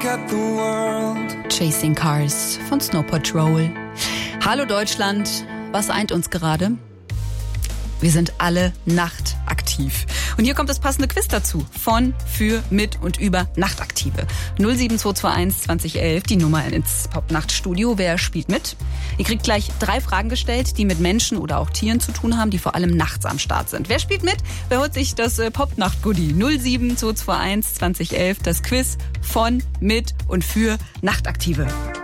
at the world. Chasing Cars von Snow Patrol. Hallo Deutschland, was eint uns gerade? Wir sind alle nachtaktiv. Und hier kommt das passende Quiz dazu. Von, für, mit und über Nachtaktive. 07221 2011, die Nummer ins Popnachtstudio. Wer spielt mit? Ihr kriegt gleich 3 Fragen gestellt, die mit Menschen oder auch Tieren zu tun haben, die vor allem nachts am Start sind. Wer spielt mit? Wer holt sich das Popnacht-Goodie? 07221 2011, das Quiz von, mit und für Nachtaktive.